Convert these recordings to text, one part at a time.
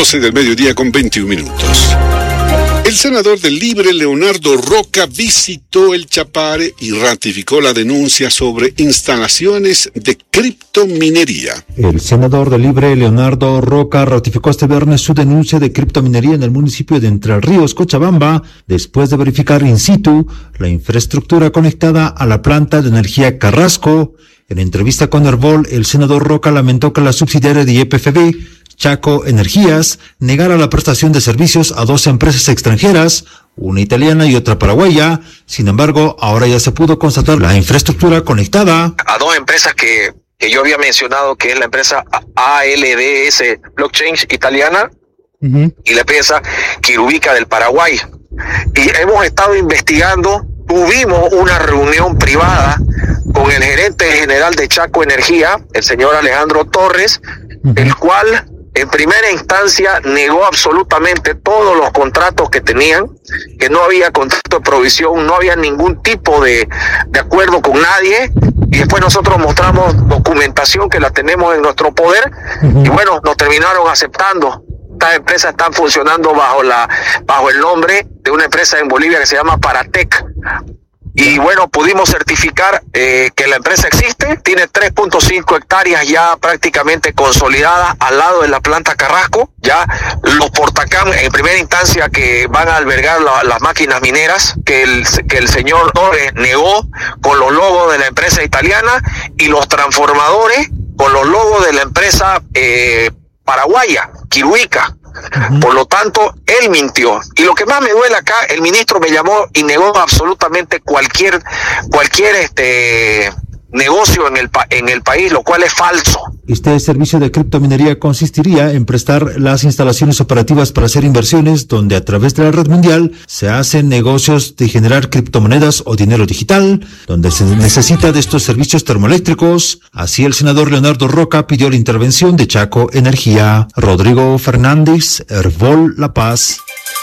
12 del mediodía con 21 minutos. El senador del Libre, Leonardo Roca, visitó el Chapare y ratificó la denuncia sobre instalaciones de criptominería. El senador del Libre, Leonardo Roca, ratificó este viernes su denuncia de criptominería en el municipio de Entre Ríos, Cochabamba, después de verificar in situ la infraestructura conectada a la planta de energía Carrasco. En entrevista con Herbol, el senador Roca lamentó que la subsidiaria de YPFB, Chaco Energías, negara la prestación de servicios a 2 empresas extranjeras, una italiana y otra paraguaya. Sin embargo, ahora ya se pudo constatar la infraestructura conectada a 2 empresas que yo había mencionado, que es la empresa ALDS Blockchain italiana y la empresa Quirubica del Paraguay. Y hemos estado investigando. Tuvimos una reunión privada con el gerente general de Chaco Energía, el señor Alejandro Torres, el cual en primera instancia negó absolutamente todos los contratos que tenían, que no había contrato de provisión, no había ningún tipo de acuerdo con nadie, y después nosotros mostramos documentación que la tenemos en nuestro poder, y bueno, nos terminaron aceptando. Estas empresas están funcionando bajo el nombre de una empresa en Bolivia que se llama Paratec. Y bueno, pudimos certificar que la empresa existe, tiene 3.5 hectáreas ya prácticamente consolidadas al lado de la planta Carrasco. Ya los portacam en primera instancia que van a albergar las máquinas mineras, que el señor Torres negó, con los logos de la empresa italiana, y los transformadores con los logos de la empresa paraguaya, Quiruica. Por lo tanto, él mintió. Y lo que más me duele acá, el ministro me llamó y negó absolutamente cualquier negocio en el país, lo cual es falso. Este servicio de criptominería consistiría en prestar las instalaciones operativas para hacer inversiones, donde a través de la red mundial se hacen negocios de generar criptomonedas o dinero digital, donde se necesita de estos servicios termoeléctricos. Así el senador Leonardo Roca pidió la intervención de Chaco Energía. Rodrigo Fernández, Herbol, La Paz.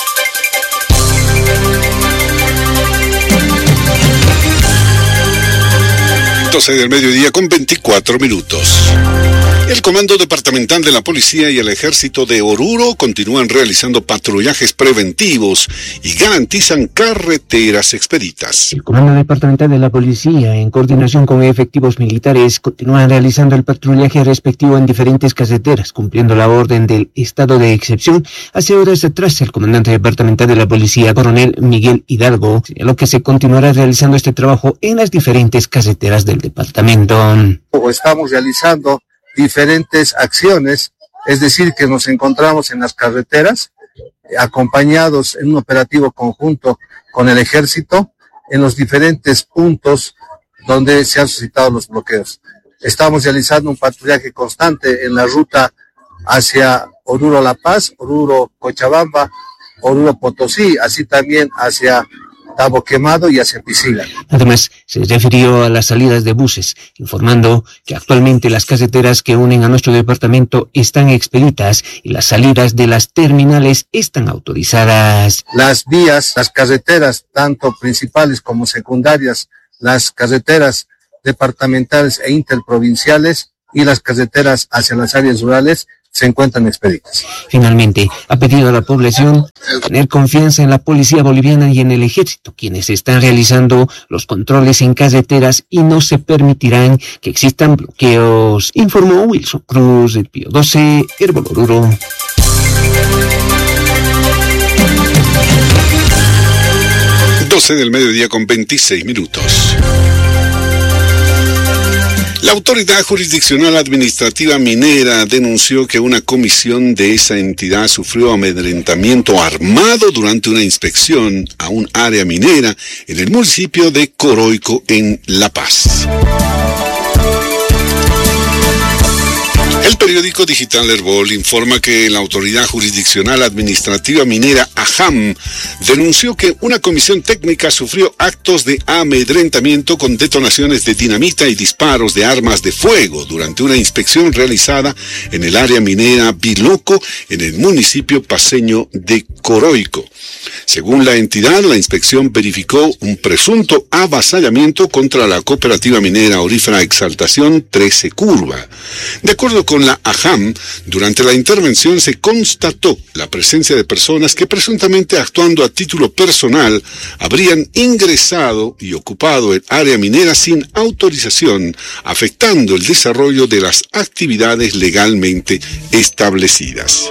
Del mediodía con 24 minutos. El Comando Departamental de la Policía y el Ejército de Oruro continúan realizando patrullajes preventivos y garantizan carreteras expeditas. El Comando Departamental de la Policía, en coordinación con efectivos militares, continúan realizando el patrullaje respectivo en diferentes carreteras, cumpliendo la orden del estado de excepción. Hace horas atrás, el comandante departamental de la Policía, coronel Miguel Hidalgo, señaló que se continuará realizando este trabajo en las diferentes carreteras del departamento. Estamos realizando diferentes acciones, es decir, que nos encontramos en las carreteras, acompañados en un operativo conjunto con el ejército, en los diferentes puntos donde se han suscitado los bloqueos. Estamos realizando un patrullaje constante en la ruta hacia Oruro-La Paz, Oruro-Cochabamba, Oruro-Potosí, así también hacia Tabo Quemado y hacia Piscila. Además, se refirió a las salidas de buses, informando que actualmente las carreteras que unen a nuestro departamento están expeditas y las salidas de las terminales están autorizadas. Las vías, las carreteras, tanto principales como secundarias, las carreteras departamentales e interprovinciales y las carreteras hacia las áreas rurales se encuentran expeditas. Finalmente, ha pedido a la población tener confianza en la policía boliviana y en el ejército, quienes están realizando los controles en carreteras y no se permitirán que existan bloqueos, informó Wilson Cruz, del Pío 12, Herbol Oruro. Del mediodía con 26 minutos. La Autoridad Jurisdiccional Administrativa Minera denunció que una comisión de esa entidad sufrió amedrentamiento armado durante una inspección a un área minera en el municipio de Coroico, en La Paz. El periódico digital Herbol informa que la Autoridad Jurisdiccional Administrativa Minera, AJAM, denunció que una comisión técnica sufrió actos de amedrentamiento con detonaciones de dinamita y disparos de armas de fuego durante una inspección realizada en el área minera Biloco, en el municipio paceño de Coroico. Según la entidad, la inspección verificó un presunto avasallamiento contra la cooperativa minera aurífera Exaltación 13 Curva. De acuerdo con con la AJAM, durante la intervención se constató la presencia de personas que presuntamente actuando a título personal habrían ingresado y ocupado el área minera sin autorización, afectando el desarrollo de las actividades legalmente establecidas.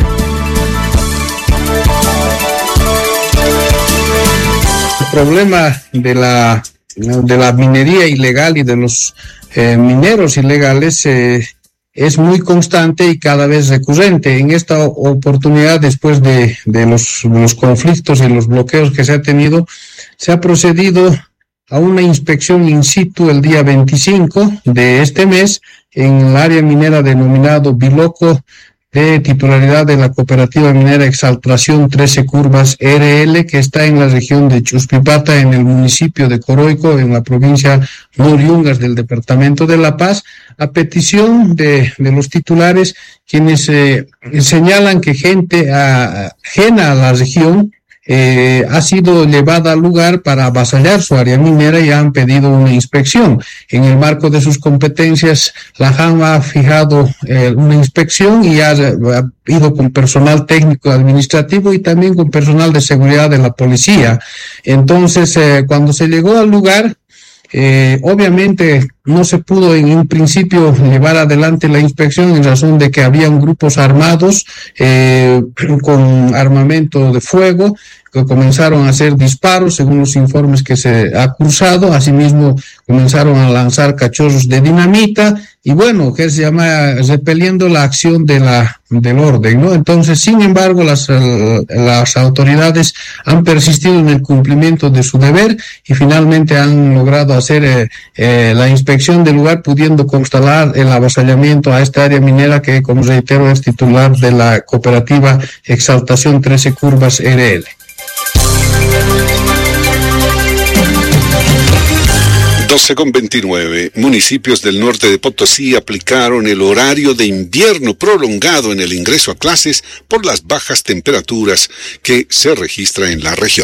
El problema de la minería ilegal y de los mineros ilegales es muy constante y cada vez recurrente. En esta oportunidad, después de los conflictos y los bloqueos que se ha tenido, se ha procedido a una inspección in situ el día 25 de este mes en el área minera denominado Biloco, de titularidad de la cooperativa minera Exaltación 13 Curvas RL, que está en la región de Chuspipata, en el municipio de Coroico, en la provincia Noriungas del departamento de La Paz, a petición de los titulares, quienes señalan que gente ajena a la región ha sido llevada al lugar para avasallar su área minera y han pedido una inspección. En el marco de sus competencias, la AJAM ha fijado una inspección y ha ido con personal técnico administrativo y también con personal de seguridad de la policía. Entonces, cuando se llegó al lugar, obviamente no se pudo en un principio llevar adelante la inspección en razón de que habían grupos armados con armamento de fuego que comenzaron a hacer disparos según los informes que se ha cruzado. Asimismo comenzaron a lanzar cachorros de dinamita y bueno, que se llama repeliendo la acción del orden, ¿no? Entonces, sin embargo, las autoridades han persistido en el cumplimiento de su deber y finalmente han logrado hacer la inspección del lugar, pudiendo constatar el avasallamiento a esta área minera que, como reitero, es titular de la cooperativa Exaltación 13 Curvas RL. 12:29. Municipios del norte de Potosí aplicaron el horario de invierno prolongado en el ingreso a clases por las bajas temperaturas que se registra en la región.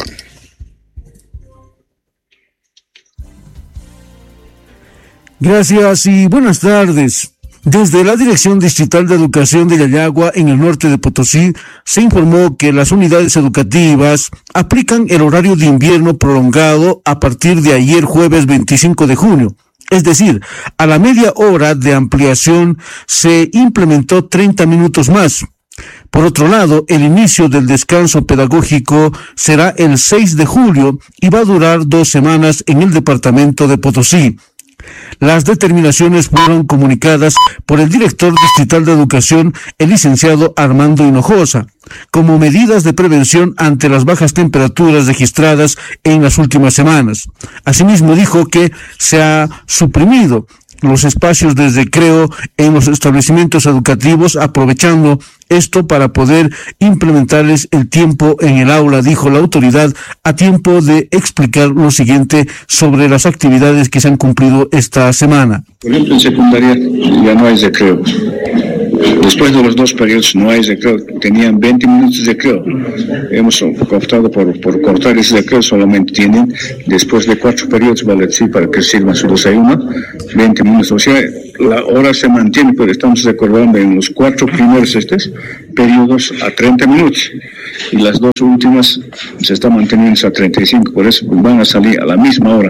Gracias y buenas tardes. Desde la Dirección Distrital de Educación de Yayagua, en el norte de Potosí, se informó que las unidades educativas aplican el horario de invierno prolongado a partir de ayer jueves 25 de junio. Es decir, a la media hora de ampliación se implementó 30 minutos más. Por otro lado, el inicio del descanso pedagógico será el 6 de julio y va a durar 2 semanas en el departamento de Potosí. Las determinaciones fueron comunicadas por el director distrital de educación, el licenciado Armando Hinojosa, como medidas de prevención ante las bajas temperaturas registradas en las últimas semanas. Asimismo dijo que se ha suprimido los espacios de recreo en los establecimientos educativos, aprovechando esto para poder implementarles el tiempo en el aula, dijo la autoridad, a tiempo de explicar lo siguiente sobre las actividades que se han cumplido esta semana. Por ejemplo, en secundaria ya no hay recreo. Después de los 2 periodos no hay recreo, tenían 20 minutos de recreo. Hemos optado por cortar ese recreo, solamente tienen, después de 4 periodos, vale decir, para que sirvan su desayuno, 20 minutos. O sea, la hora se mantiene, pero estamos recordando en los 4 primeros periodos a 30 minutos. Y las 2 últimas se están manteniendo a 35, por eso van a salir a la misma hora.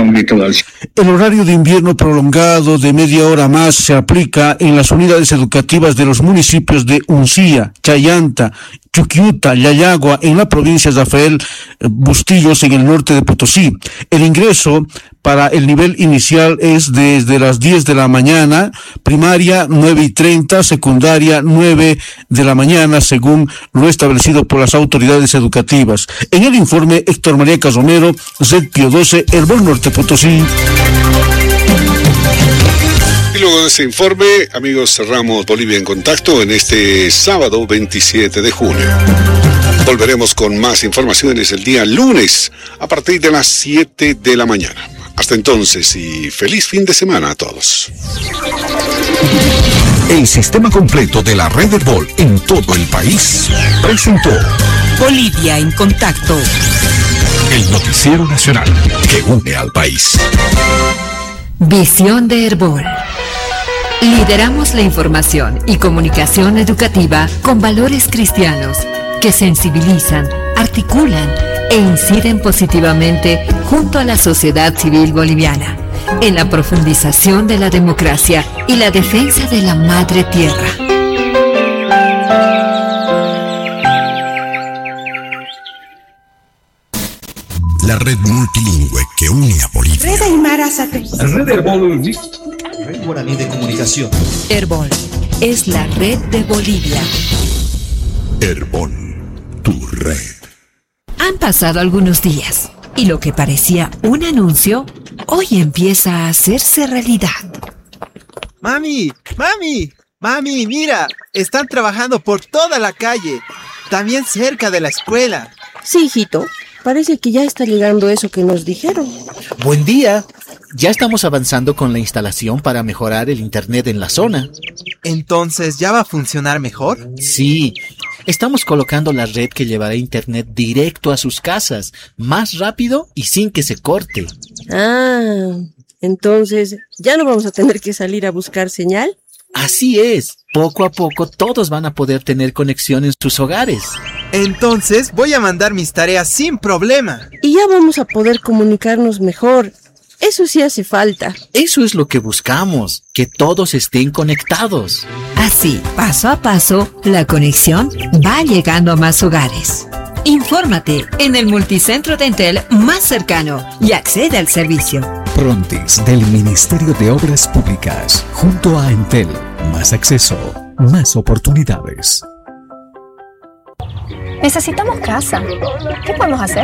El horario de invierno prolongado de media hora más se aplica en las unidades educativas de los municipios de Uncía, Chayanta, Chuquiuta, Yayagua, en la provincia de Rafael Bustillos, en el norte de Potosí. El ingreso para el nivel inicial es desde las 10 de la mañana, primaria 9:30, secundaria 9 de la mañana, según lo establecido por las autoridades educativas. En el informe, Héctor María Casomero, ZPIO 12, Hervol Norte Potosí. Y luego de ese informe, amigos, cerramos Bolivia en Contacto en este sábado 27 de junio. Volveremos con más informaciones el día lunes a partir de las 7 de la mañana. Hasta entonces y feliz fin de semana a todos. El sistema completo de la red Hervol en todo el país presentó Bolivia en Contacto, el noticiero nacional que une al país. Visión de Hervol. Lideramos la información y comunicación educativa con valores cristianos que sensibilizan, articulan e inciden positivamente junto a la sociedad civil boliviana en la profundización de la democracia y la defensa de la madre tierra. La red multilingüe que une a Bolivia. Red Aymara Satélite. Red Herbol. Red Guaraní de Comunicación. Herbol es la red de Bolivia. Herbol, tu red. Han pasado algunos días y lo que parecía un anuncio hoy empieza a hacerse realidad. Mami, mira, están trabajando por toda la calle, también cerca de la escuela. Sí, hijito, parece que ya está llegando eso que nos dijeron. Buen día, ya estamos avanzando con la instalación para mejorar el internet en la zona. ¿Entonces ya va a funcionar mejor? Sí, estamos colocando la red que llevará internet directo a sus casas, más rápido y sin que se corte. Ah, entonces, ¿ya no vamos a tener que salir a buscar señal? Así es, poco a poco todos van a poder tener conexión en sus hogares. Entonces voy a mandar mis tareas sin problema. Y ya vamos a poder comunicarnos mejor. Eso sí hace falta. Eso es lo que buscamos, que todos estén conectados. Así, paso a paso, la conexión va llegando a más hogares. Infórmate en el multicentro de Entel más cercano y accede al servicio. Prontis del Ministerio de Obras Públicas. Junto a Entel, más acceso, más oportunidades. Necesitamos casa. ¿Qué podemos hacer?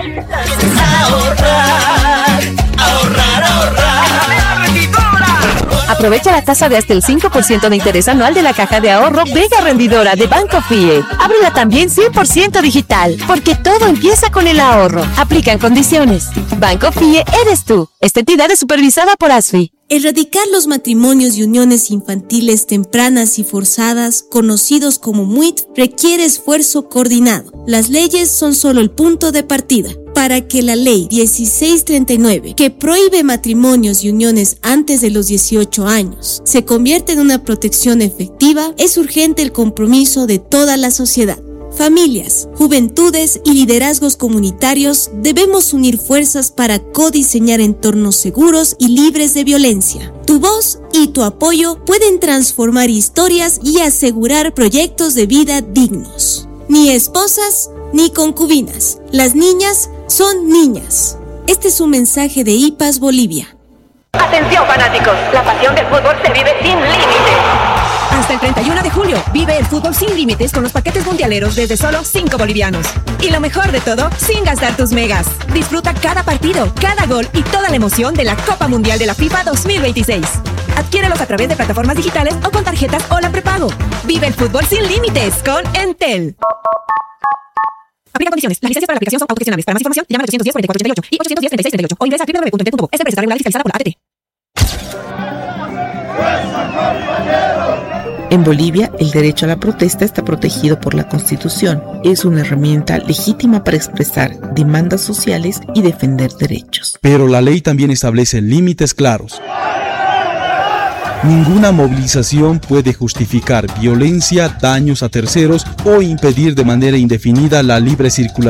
Ahorrar. Aprovecha la tasa de hasta el 5% de interés anual de la caja de ahorro Vega Rendidora de Banco FIE. Ábrela también 100% digital, porque todo empieza con el ahorro. Aplican condiciones. Banco FIE eres tú. Esta entidad es supervisada por ASFI. Erradicar los matrimonios y uniones infantiles tempranas y forzadas, conocidos como MUIT, requiere esfuerzo coordinado. Las leyes son solo el punto de partida. Para que la ley 1639, que prohíbe matrimonios y uniones antes de los 18 años, se convierta en una protección efectiva, es urgente el compromiso de toda la sociedad. Familias, juventudes y liderazgos comunitarios debemos unir fuerzas para codiseñar entornos seguros y libres de violencia. Tu voz y tu apoyo pueden transformar historias y asegurar proyectos de vida dignos. Ni esposas ni concubinas. Las niñas son niñas. Este es un mensaje de IPAS Bolivia. Atención fanáticos, la pasión del fútbol se vive sin límites. Hasta el 31 de julio, vive el fútbol sin límites con los paquetes mundialeros desde solo 5 bolivianos. Y lo mejor de todo, sin gastar tus megas. Disfruta cada partido, cada gol y toda la emoción de la Copa Mundial de la FIFA 2026. Adquiérelos a través de plataformas digitales o con tarjetas Hola Prepago. Vive el fútbol sin límites con Entel. Aplica condiciones. Las licencias para la aplicación son autogestionables. Para más información, llama al 810-4488 y 810-3638 o ingresa a www.entel.bu. Esta empresa regular y fiscalizada por la ATT. En Bolivia, el derecho a la protesta está protegido por la Constitución. Es una herramienta legítima para expresar demandas sociales y defender derechos. Pero la ley también establece límites claros. Ninguna movilización puede justificar violencia, daños a terceros o impedir de manera indefinida la libre circulación